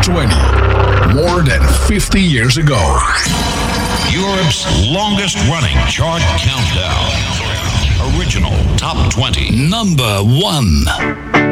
20, more than 50 years ago. Europe's longest running chart countdown. Original Top 20. Number 1.